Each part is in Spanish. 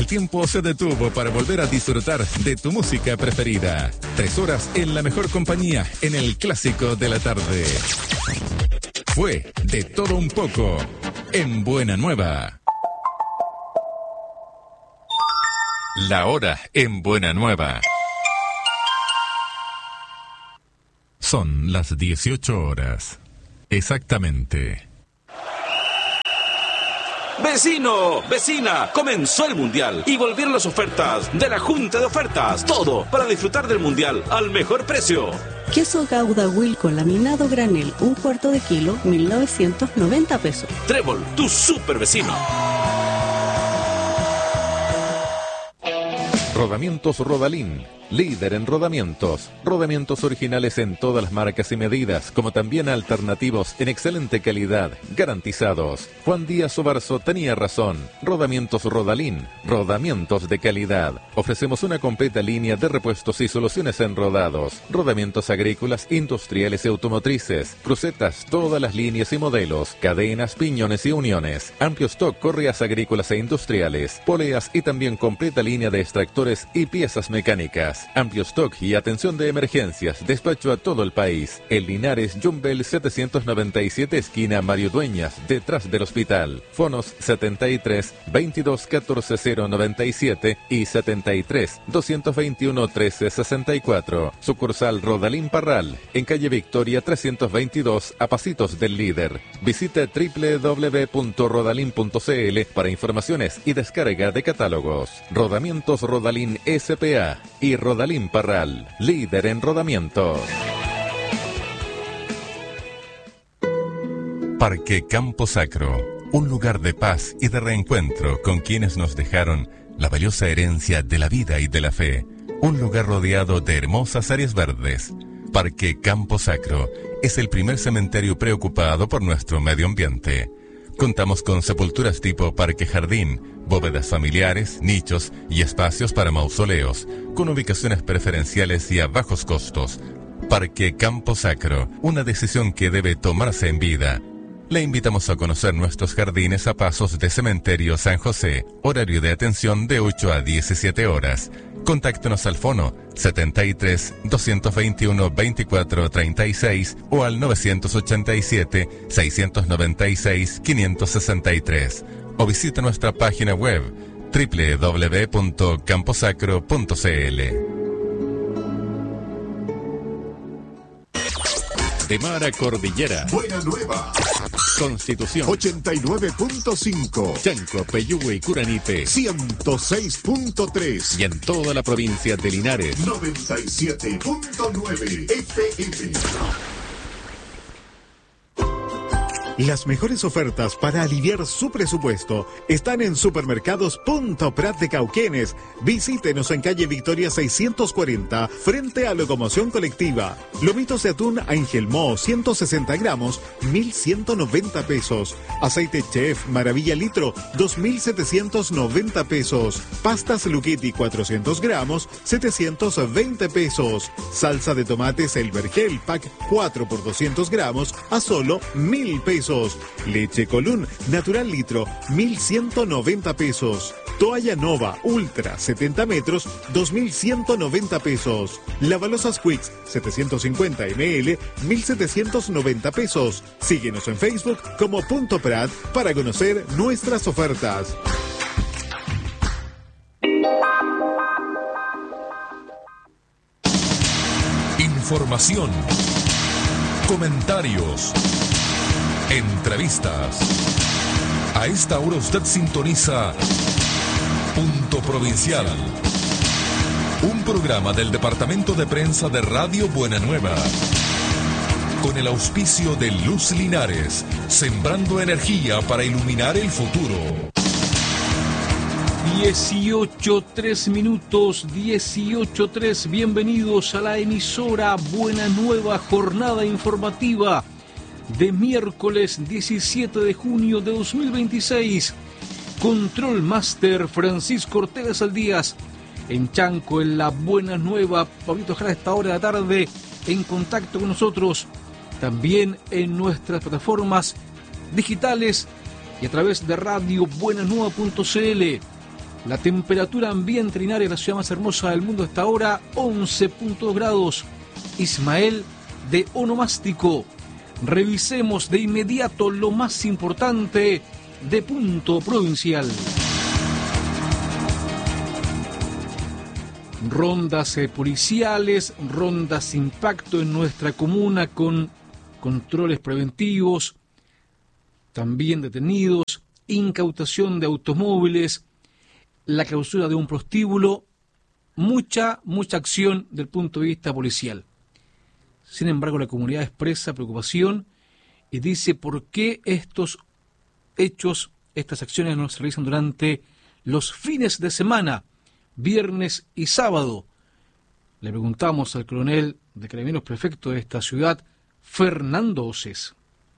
tiempo se detuvo para volver a disfrutar de tu música preferida. 3 horas en la mejor compañía en el clásico de la tarde. Fue de todo un poco en Buena Nueva. La hora en Buena Nueva. Son las 18 horas. Exactamente. Vecino, vecina, comenzó el Mundial y volvieron las ofertas de la Junta de Ofertas. Todo para disfrutar del Mundial al mejor precio. Queso Gouda Wilco laminado granel, 1/4 de kilo, 1.990 pesos. Trébol, tu super vecino. Rodamientos Rodalín, líder en rodamientos. Rodamientos originales en todas las marcas y medidas, como también alternativos en excelente calidad, garantizados. Juan Díaz Obarzo tenía razón. Rodamientos Rodalín, rodamientos de calidad. Ofrecemos una completa línea de repuestos y soluciones en rodados, rodamientos agrícolas, industriales y automotrices, crucetas, todas las líneas y modelos, cadenas, piñones y uniones, amplio stock, correas agrícolas e industriales, poleas y también completa línea de extractores y piezas mecánicas. Amplio stock y atención de emergencias. Despacho a todo el país. En Linares, Jumbel 797, esquina Mario Dueñas, detrás del hospital. Fonos 73 22 14 097 y 73 221 13 64. Sucursal Rodalín Parral, en calle Victoria 322, a pasitos del líder. Visite www.rodalin.cl para informaciones y descarga de catálogos. Rodamientos Rodalín S.p.A. y Rodalín Parral, líder en rodamientos. Parque Campo Sacro, un lugar de paz y de reencuentro con quienes nos dejaron la valiosa herencia de la vida y de la fe. Un lugar rodeado de hermosas áreas verdes. Parque Campo Sacro es el primer cementerio preocupado por nuestro medio ambiente. Contamos con sepulturas tipo parque jardín, bóvedas familiares, nichos y espacios para mausoleos, con ubicaciones preferenciales y a bajos costos. Parque Campo Sacro, una decisión que debe tomarse en vida. Le invitamos a conocer nuestros jardines a pasos de Cementerio San José, horario de atención de 8 a 17 horas. Contáctenos al fono 73 221 24 36 o al 987 696 563 o visite nuestra página web www.camposacro.cl. De mar a cordillera. Buena Nueva. Constitución 89.5. Chanco, Peyúgue y Curanipe 106.3. y en toda la provincia de Linares 97.9 FM. Las mejores ofertas para aliviar su presupuesto están en Supermercados Punto Prat de Cauquenes. Visítenos en calle Victoria 640, frente a Locomoción Colectiva. Lomitos de atún Angelmó, 160 gramos, 1.190 pesos. Aceite Chef Maravilla litro, 2.790 pesos. Pastas Luchetti, 400 gramos, 720 pesos. Salsa de tomates El Vergel, pack 4 por 200 gramos, a solo 1.000 pesos. Leche Colún natural litro, 1.190 pesos. Toalla Nova Ultra 70 metros, 2.190 pesos. Lavalosas Quicks 750 ml, 1.790 pesos. Síguenos en Facebook como Punto Prat para conocer nuestras ofertas. Información, comentarios, entrevistas. A esta hora usted sintoniza Punto Provincial, un programa del Departamento de Prensa de Radio Buena Nueva, con el auspicio de Luz Linares, sembrando energía para iluminar el futuro. 18:03, bienvenidos a la emisora Buena Nueva, jornada informativa de miércoles 17 de junio de 2026. Control Master Francisco Ortega Saldías. En Chanco, en la Buena Nueva, Pablito Jara a esta hora de la tarde en contacto con nosotros. También en nuestras plataformas digitales y a través de radiobuenanueva.cl. La temperatura ambiente en la ciudad más hermosa del mundo hasta ahora, 11.2 grados. Ismael de Onomástico. Revisemos de inmediato lo más importante de Punto Provincial. Rondas policiales, rondas impacto en nuestra comuna con controles preventivos, también detenidos, incautación de automóviles, la clausura de un prostíbulo, mucha acción del punto de vista policial. Sin embargo, la comunidad expresa preocupación y dice por qué estos hechos, estas acciones no se realizan durante los fines de semana, viernes y sábado. Le preguntamos al coronel de Carabineros prefecto de esta ciudad, Fernando Océs.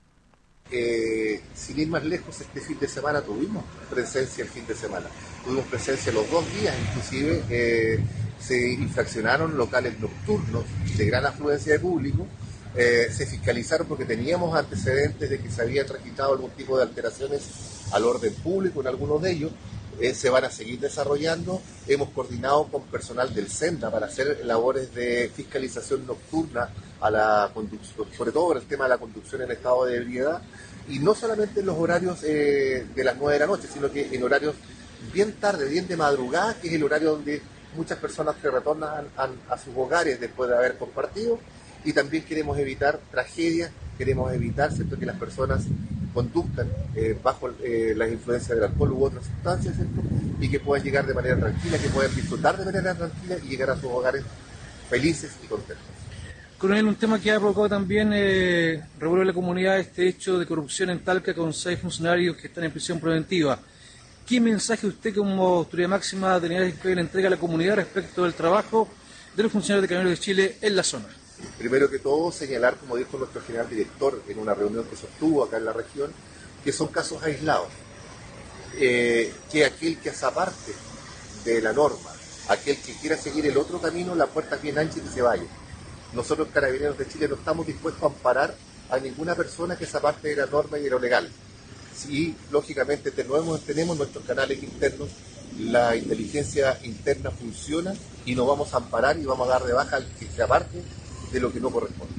Sin ir más lejos, este fin de semana tuvimos presencia el fin de semana. Tuvimos presencia los 2 días, inclusive se infraccionaron locales nocturnos de gran afluencia de público, se fiscalizaron porque teníamos antecedentes de que se había transitado algún tipo de alteraciones al orden público en algunos de ellos. Se van a seguir desarrollando. Hemos coordinado con personal del SENDA para hacer labores de fiscalización nocturna a la conducción, sobre todo por el tema de la conducción en estado de ebriedad, y no solamente en los horarios de las 9 de la noche, sino que en horarios bien tarde, bien de madrugada, que es el horario donde muchas personas se retornan a sus hogares después de haber compartido, y también queremos evitar tragedias, queremos evitar, ¿cierto?, que las personas conduzcan bajo las influencias del alcohol u otras sustancias, ¿cierto?, y que puedan llegar de manera tranquila, que puedan disfrutar de manera tranquila y llegar a sus hogares felices y contentos. Coronel, un tema que ha provocado también revuelo en la comunidad, este hecho de corrupción en Talca con 6 funcionarios que están en prisión preventiva. ¿Qué mensaje usted como autoridad máxima de unidades que le entrega a la comunidad respecto del trabajo de los funcionarios de Carabineros de Chile en la zona? Primero que todo, señalar, como dijo nuestro general director en una reunión que sostuvo acá en la región, que son casos aislados, que aquel que se aparte de la norma, aquel que quiera seguir el otro camino, la puerta es bien ancha y que se vaya. Nosotros, Carabineros de Chile, no estamos dispuestos a amparar a ninguna persona que se aparte de la norma y de lo legal. Sí, lógicamente tenemos nuestros canales internos, la inteligencia interna funciona y nos vamos a amparar y vamos a dar de baja al que se aparte de lo que no corresponde.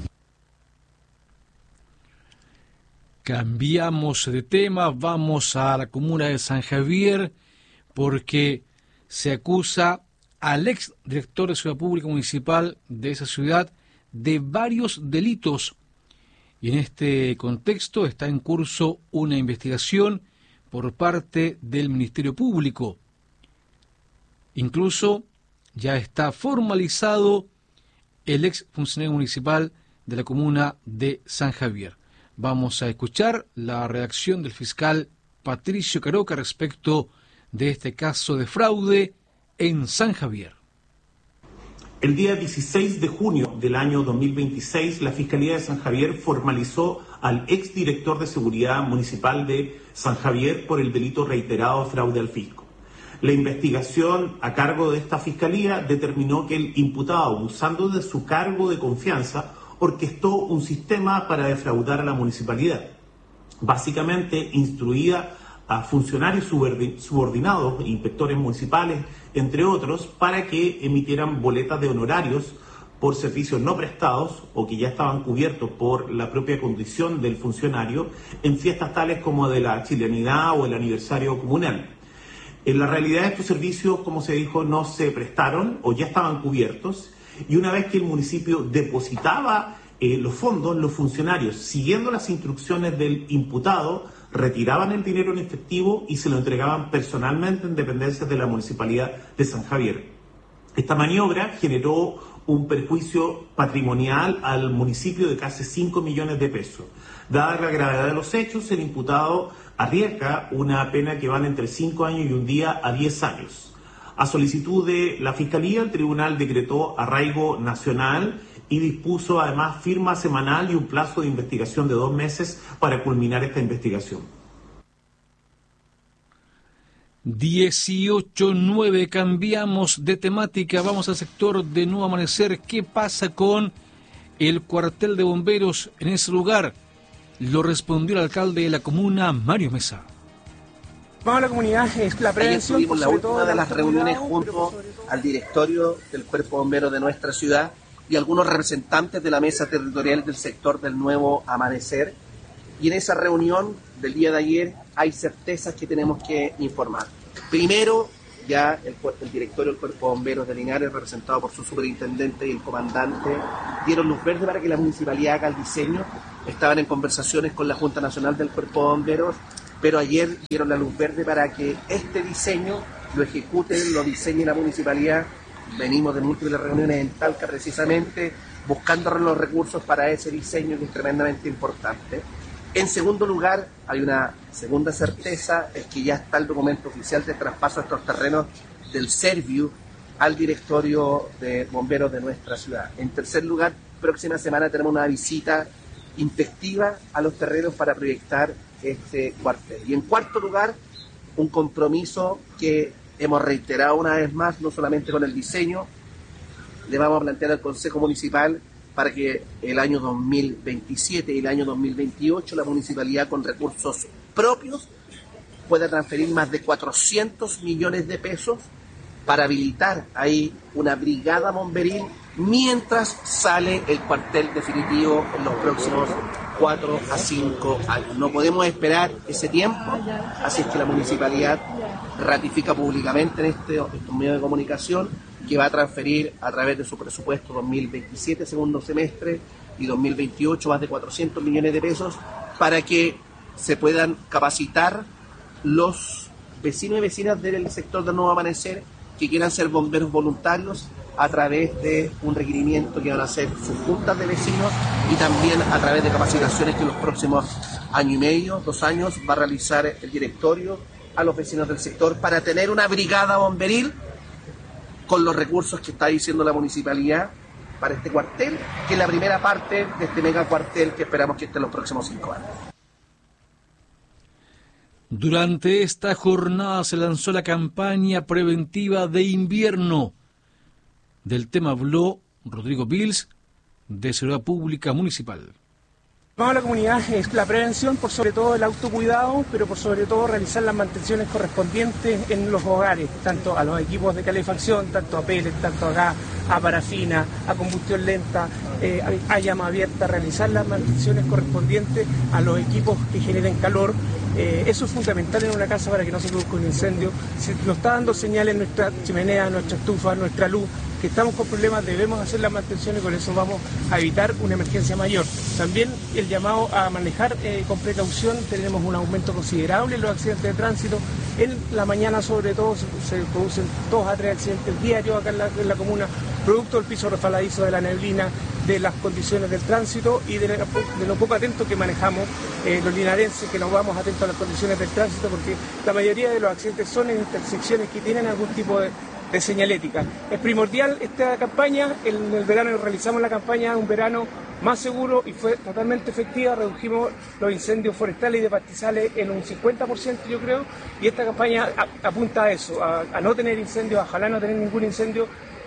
Cambiamos de tema, vamos a la comuna de San Javier, porque se acusa al ex director de Seguridad Pública Municipal de esa ciudad de varios delitos. Y en este contexto está en curso una investigación por parte del Ministerio Público. Incluso ya está formalizado el ex funcionario municipal de la comuna de San Javier. Vamos a escuchar la reacción del fiscal Patricio Caroca respecto de este caso de fraude en San Javier. El día 16 de junio del año 2026, la Fiscalía de San Javier formalizó al exdirector de Seguridad Municipal de San Javier por el delito reiterado de fraude al fisco. La investigación a cargo de esta Fiscalía determinó que el imputado, usando de su cargo de confianza, orquestó un sistema para defraudar a la municipalidad. Básicamente instruía a funcionarios subordinados, inspectores municipales, entre otros, para que emitieran boletas de honorarios por servicios no prestados o que ya estaban cubiertos por la propia condición del funcionario en fiestas tales como de la chilenidad o el aniversario comunal. En la realidad estos servicios, como se dijo, no se prestaron o ya estaban cubiertos, y una vez que el municipio depositaba los fondos, los funcionarios, siguiendo las instrucciones del imputado, retiraban el dinero en efectivo y se lo entregaban personalmente en dependencias de la Municipalidad de San Javier. Esta maniobra generó un perjuicio patrimonial al municipio de casi 5 millones de pesos. Dada la gravedad de los hechos, el imputado arriesga una pena que van entre 5 años y un día a 10 años. A solicitud de la Fiscalía, el Tribunal decretó arraigo nacional y dispuso además firma semanal y un plazo de investigación de 2 meses para culminar esta investigación. 18:09, cambiamos de temática, vamos al sector de Nuevo Amanecer. ¿Qué pasa con el cuartel de bomberos en ese lugar? Lo respondió el alcalde de la comuna, Mario Mesa. Vamos a la comunidad, es la prevención. Ayer tuvimos la última de las reuniones junto al directorio del Cuerpo Bombero de nuestra ciudad y algunos representantes de la mesa territorial del sector del Nuevo Amanecer. Y en esa reunión del día de ayer hay certezas que tenemos que informar. Primero, ya el directorio del Cuerpo Bomberos de Linares, representado por su superintendente y el comandante, dieron luz verde para que la municipalidad haga el diseño. Estaban en conversaciones con la Junta Nacional del Cuerpo Bomberos, pero ayer dieron la luz verde para que este diseño lo ejecute, lo diseñe la municipalidad. Venimos de múltiples reuniones en Talca precisamente, buscando los recursos para ese diseño que es tremendamente importante. En segundo lugar, hay una segunda certeza, es que ya está el documento oficial de traspaso de estos terrenos del Serviu al directorio de bomberos de nuestra ciudad. En tercer lugar, próxima semana tenemos una visita inspectiva a los terrenos para proyectar este cuartel. Y en cuarto lugar, un compromiso que hemos reiterado una vez más, no solamente con el diseño, le vamos a plantear al Consejo Municipal para que el año 2027 y el año 2028 la municipalidad con recursos propios pueda transferir más de 400 millones de pesos para habilitar ahí una brigada bomberil mientras sale el cuartel definitivo en los próximos 4 a 5 años. No podemos esperar ese tiempo, así es que la municipalidad ratifica públicamente en estos medios de comunicación que va a transferir a través de su presupuesto 2027, segundo semestre, y 2028 más de 400 millones de pesos para que se puedan capacitar los vecinos y vecinas del sector del Nuevo Amanecer que quieran ser bomberos voluntarios a través de un requerimiento que van a hacer sus juntas de vecinos y también a través de capacitaciones que en los próximos año y medio, 2 años, va a realizar el directorio a los vecinos del sector para tener una brigada bomberil con los recursos que está diciendo la municipalidad para este cuartel, que es la primera parte de este mega cuartel que esperamos que esté en los próximos 5 años. Durante esta jornada se lanzó la campaña preventiva de invierno. Del tema habló Rodrigo Pils, de Seguridad Pública Municipal. Vamos a la comunidad, es la prevención, por sobre todo el autocuidado, pero por sobre todo realizar las mantenciones correspondientes en los hogares, tanto a los equipos de calefacción, tanto a pellet, tanto a gas, a parafina, a combustión lenta, a llama abierta, realizar las mantenciones correspondientes a los equipos que generen calor. Eso es fundamental en una casa para que no se produzca un incendio. Si nos está dando señales nuestra chimenea, nuestra estufa, nuestra luz, que estamos con problemas, debemos hacer las mantenciones y con eso vamos a evitar una emergencia mayor. También el llamado a manejar con precaución. Tenemos un aumento considerable en los accidentes de tránsito. En la mañana sobre todo se producen 2 a 3 accidentes diarios acá en la comuna, producto del piso resbaladizo, de la neblina, de las condiciones del tránsito y de lo poco atentos que manejamos los linarenses, que no vamos atentos a las condiciones del tránsito, porque la mayoría de los accidentes son en intersecciones que tienen algún tipo de señalética. Es primordial esta campaña. En el verano realizamos la campaña Un Verano Más Seguro y fue totalmente efectiva. Redujimos los incendios forestales y de pastizales en un 50%, yo creo, y esta campaña apunta a eso, a no tener incendios, ojalá no tener ningún incendio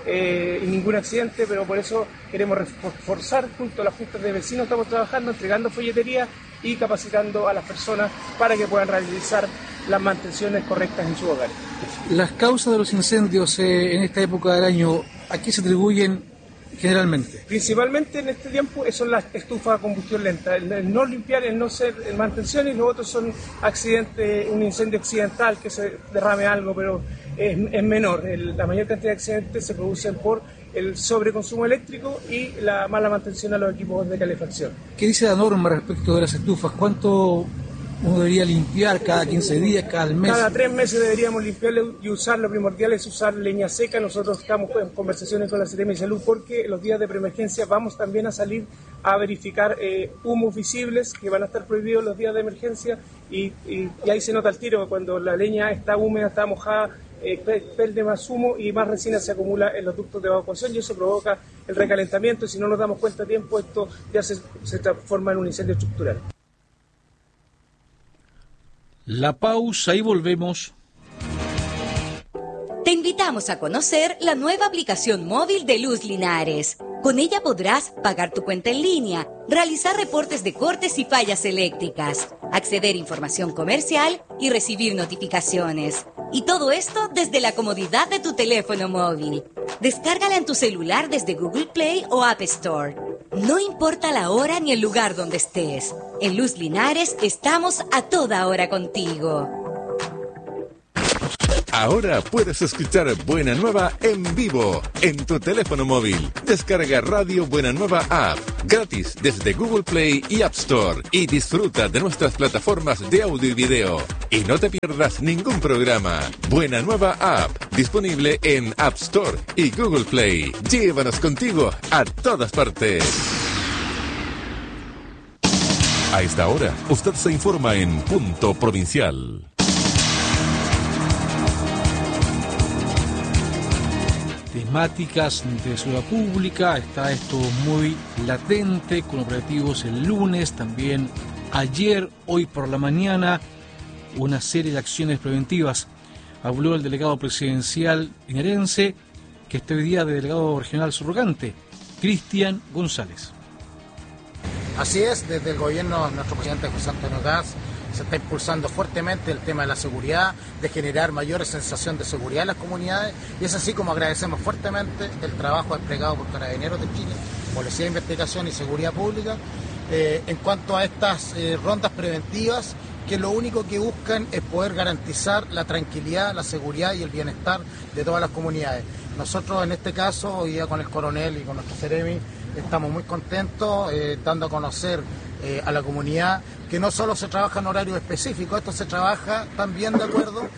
y ningún accidente, pero por eso queremos reforzar junto a las juntas de vecinos. Estamos trabajando, entregando folletería y capacitando a las personas para que puedan realizar las mantenciones correctas en su hogar. Las causas de los incendios en esta época del año, ¿a qué se atribuyen generalmente? Principalmente en este tiempo son las estufas a combustión lenta, el no limpiar, el no hacer mantención, y los otros son accidentes, un incendio accidental, que se derrame algo, pero es menor. La mayor cantidad de accidentes se producen por el sobreconsumo eléctrico y la mala mantención a los equipos de calefacción. ¿Qué dice la norma respecto de las estufas? ¿Cuánto uno debería limpiar? ¿Cada 15 días, cada mes? Cada 3 meses deberíamos limpiarlo y usar. Lo primordial es usar leña seca. Nosotros estamos en conversaciones con la Secretaría de Salud porque los días de preemergencia vamos también a salir a verificar humos visibles que van a estar prohibidos los días de emergencia y ahí se nota el tiro. Cuando la leña está húmeda, está mojada, perde más humo y más resina se acumula en los ductos de evacuación y eso provoca el recalentamiento, y si no nos damos cuenta a tiempo esto ya se transforma en un incendio estructural. La pausa y volvemos. Te invitamos a conocer la nueva aplicación móvil de Luz Linares. Con ella podrás pagar tu cuenta en línea, realizar reportes de cortes y fallas eléctricas, acceder a información comercial y recibir notificaciones. Y todo esto desde la comodidad de tu teléfono móvil. Descárgala en tu celular desde Google Play o App Store. No importa la hora ni el lugar donde estés. En Luz Linares estamos a toda hora contigo. Ahora puedes escuchar Buena Nueva en vivo en tu teléfono móvil. Descarga Radio Buena Nueva App gratis desde Google Play y App Store y disfruta de nuestras plataformas de audio y video. Y no te pierdas ningún programa. Buena Nueva App, disponible en App Store y Google Play. Llévanos contigo a todas partes. A esta hora, usted se informa en Punto Provincial. Temáticas de seguridad pública, está esto muy latente, con operativos el lunes, también ayer, hoy por la mañana, una serie de acciones preventivas. Habló el delegado presidencial linarense, que está hoy día de delegado regional subrogante, Cristian González. Así es, desde el gobierno, nuestro presidente José Antonio Caz se está impulsando fuertemente el tema de la seguridad, de generar mayor sensación de seguridad en las comunidades, y es así como agradecemos fuertemente el trabajo desplegado por Carabineros de Chile, Policía de Investigación y Seguridad Pública, en cuanto a estas rondas preventivas, que lo único que buscan es poder garantizar la tranquilidad, la seguridad y el bienestar de todas las comunidades. Nosotros en este caso, hoy día con el coronel y con nuestro Ceremi, estamos muy contentos dando a conocer a la comunidad que no solo se trabaja en horario específico, esto se trabaja también de acuerdo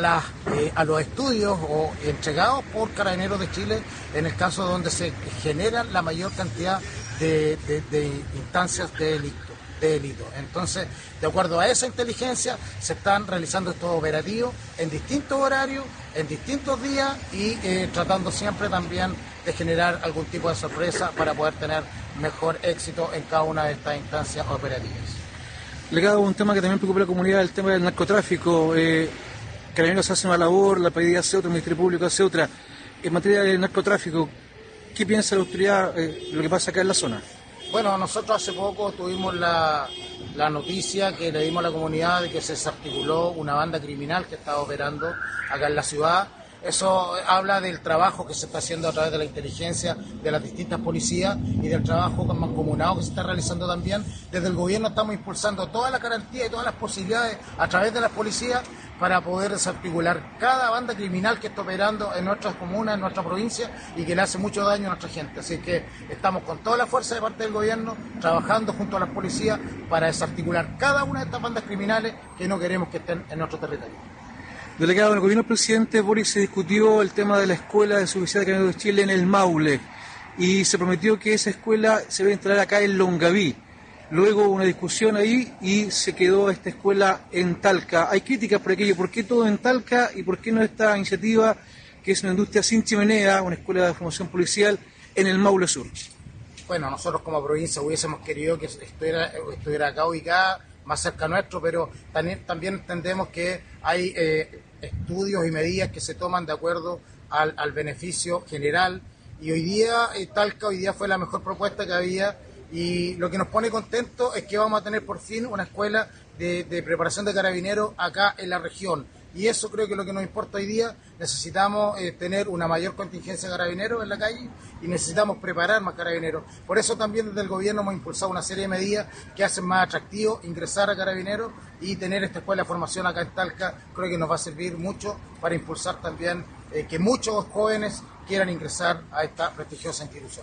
a los estudios entregados por Carabineros de Chile en el caso donde se generan la mayor cantidad de instancias de delito. Entonces, de acuerdo a esa inteligencia, se están realizando estos operativos en distintos horarios, en distintos días y tratando siempre también de generar algún tipo de sorpresa para poder tener mejor éxito en cada una de estas instancias operativas. Legado, un tema que también preocupa a la comunidad, el tema del narcotráfico. Carabineros hace una labor, la PDI hace otra, el Ministerio Público hace otra. En materia del narcotráfico, ¿qué piensa la autoridad lo que pasa acá en la zona? Bueno, nosotros hace poco tuvimos la noticia que le dimos a la comunidad de que se desarticuló una banda criminal que estaba operando acá en la ciudad. Eso habla del trabajo que se está haciendo a través de la inteligencia de las distintas policías y del trabajo mancomunado que se está realizando también. Desde el gobierno estamos impulsando toda la garantía y todas las posibilidades a través de las policías para poder desarticular cada banda criminal que está operando en nuestras comunas, en nuestra provincia y que le hace mucho daño a nuestra gente. Así que estamos con toda la fuerza de parte del gobierno trabajando junto a las policías para desarticular cada una de estas bandas criminales que no queremos que estén en nuestro territorio. Delegado, en el gobierno del presidente Boric se discutió el tema de la escuela de suboficial de Carabineros de Chile en el Maule y se prometió que esa escuela se va a instalar acá en Longaví. Luego hubo una discusión ahí y se quedó esta escuela en Talca. Hay críticas por aquello. ¿Por qué todo en Talca y por qué no esta iniciativa, que es una industria sin chimenea, una escuela de formación policial en el Maule Sur? Bueno, nosotros como provincia hubiésemos querido que estuviera acá ubicada, más cerca nuestro, pero también entendemos que hay estudios y medidas que se toman de acuerdo al beneficio general, y hoy día Talca fue la mejor propuesta que había, y lo que nos pone contentos es que vamos a tener por fin una escuela de preparación de carabineros acá en la región, y eso creo que es lo que nos importa hoy día. Necesitamos tener una mayor contingencia de carabineros en la calle y necesitamos preparar más carabineros. Por eso también desde el gobierno hemos impulsado una serie de medidas que hacen más atractivo ingresar a carabineros, y tener esta escuela de formación acá en Talca creo que nos va a servir mucho para impulsar también que muchos jóvenes quieran ingresar a esta prestigiosa institución.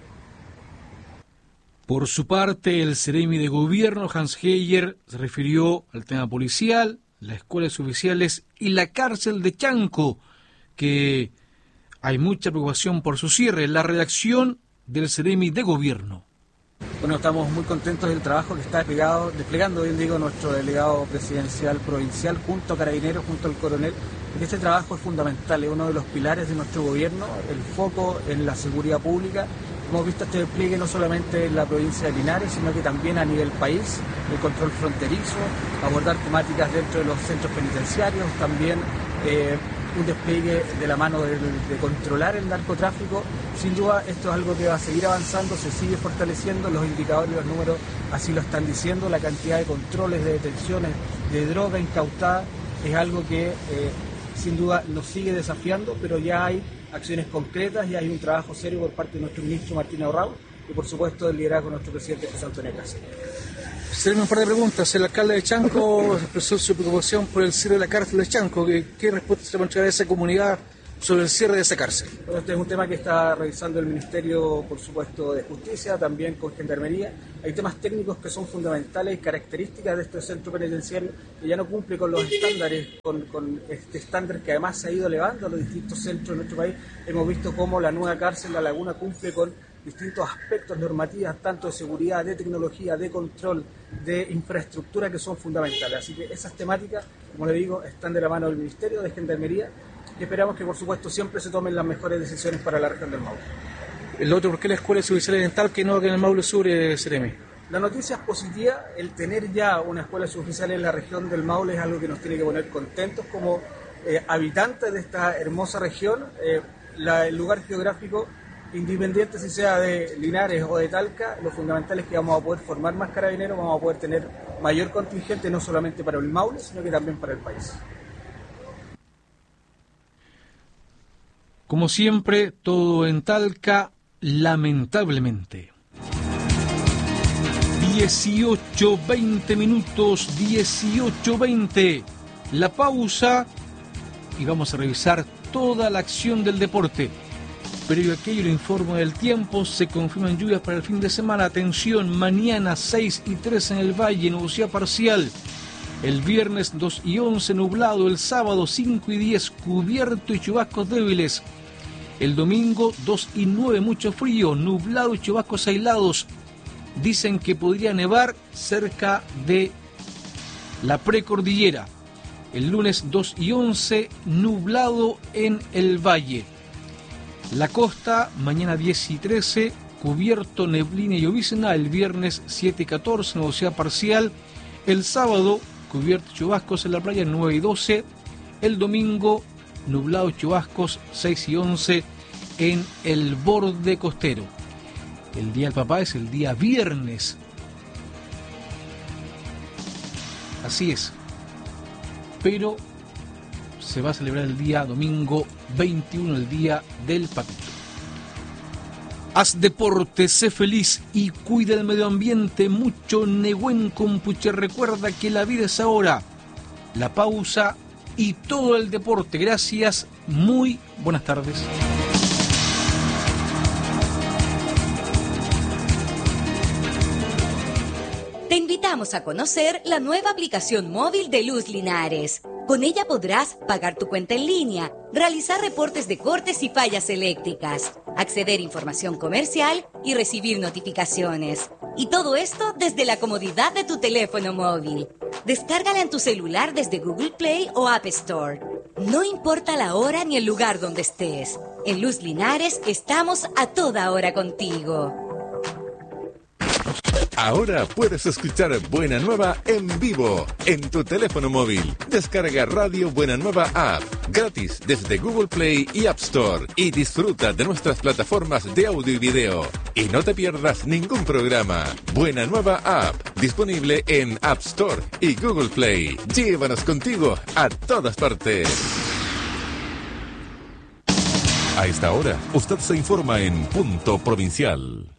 Por su parte, el Ceremi de Gobierno, Hans Heyer, se refirió al tema policial, las escuelas oficiales y la cárcel de Chanco, que hay mucha preocupación por su cierre. La redacción del Ceremi de Gobierno. Bueno, estamos muy contentos del trabajo que está desplegando hoy en día nuestro delegado presidencial provincial junto a Carabineros, junto al coronel, porque este trabajo es fundamental, es uno de los pilares de nuestro gobierno, el foco en la seguridad pública. Hemos visto este despliegue no solamente en la provincia de Linares, sino que también a nivel país, el control fronterizo, abordar temáticas dentro de los centros penitenciarios, también un despliegue de la mano de controlar el narcotráfico. Sin duda esto es algo que va a seguir avanzando, se sigue fortaleciendo, los indicadores y los números así lo están diciendo, la cantidad de controles, de detenciones, de droga incautada es algo que sin duda nos sigue desafiando, pero ya hay acciones concretas y hay un trabajo serio por parte de nuestro ministro Martín Ahorrado y por supuesto del liderazgo de nuestro presidente José Antonio Cast. Tenemos un par de preguntas. El alcalde de Chanco expresó su preocupación por el cierre de la cárcel de Chanco. ¿Qué respuesta se va a entregar a esa comunidad sobre el cierre de esa cárcel? Bueno, este es un tema que está revisando el Ministerio, por supuesto, de Justicia, también con Gendarmería. Hay temas técnicos que son fundamentales y características de este centro penitenciario que ya no cumple con los estándares, con este estándar que además se ha ido elevando a los distintos centros de nuestro país. Hemos visto cómo la nueva cárcel La Laguna cumple con distintos aspectos normativos, tanto de seguridad, de tecnología, de control, de infraestructura que son fundamentales. Así que esas temáticas, como le digo, están de la mano del Ministerio de Gendarmería y esperamos que, por supuesto, siempre se tomen las mejores decisiones para la región del Maule. El otro, ¿por qué la escuela de suboficiales en Talca y no que en el Maule Sur, Seremi? La noticia es positiva, el tener ya una escuela suboficial en la región del Maule es algo que nos tiene que poner contentos como habitantes de esta hermosa región. El lugar geográfico, independiente si sea de Linares o de Talca, lo fundamental es que vamos a poder formar más carabineros, vamos a poder tener mayor contingente no solamente para el Maule, sino que también para el país. Como siempre, todo en Talca, lamentablemente. 18:20 minutos, 18:20. La pausa y vamos a revisar toda la acción del deporte. Previo a aquello, el informe del tiempo, se confirman lluvias para el fin de semana. Atención, mañana 6 y 3 en el Valle, nubosidad parcial. El viernes 2 y 11 nublado, el sábado 5 y 10 cubierto y chubascos débiles. El domingo 2 y 9 mucho frío, nublado y chubascos aislados. Dicen que podría nevar cerca de la precordillera. El lunes 2 y 11 nublado en el Valle. La costa, mañana 10 y 13, cubierto, neblina y llovizna. El viernes 7 y 14, nubosidad parcial. El sábado, cubierto y chubascos en la playa, 9 y 12. El domingo, nublado y chubascos, 6 y 11 en el borde costero. El día del papá es el día viernes. Así es. Pero se va a celebrar el día domingo 21, el día del papito. Haz deporte, sé feliz y cuida el medio ambiente. Mucho Nehuen Compuche. Recuerda que la vida es ahora. La pausa y todo el deporte. Gracias, muy buenas tardes. Te invitamos a conocer la nueva aplicación móvil de Luz Linares. Con ella podrás pagar tu cuenta en línea, realizar reportes de cortes y fallas eléctricas, acceder a información comercial y recibir notificaciones. Y todo esto desde la comodidad de tu teléfono móvil. Descárgala en tu celular desde Google Play o App Store. No importa la hora ni el lugar donde estés. En Luz Linares estamos a toda hora contigo. Ahora puedes escuchar Buena Nueva en vivo en tu teléfono móvil. Descarga Radio Buena Nueva App gratis desde Google Play y App Store y disfruta de nuestras plataformas de audio y video. Y no te pierdas ningún programa. Buena Nueva App disponible en App Store y Google Play. Llévanos contigo a todas partes. A esta hora, usted se informa en Punto Provincial.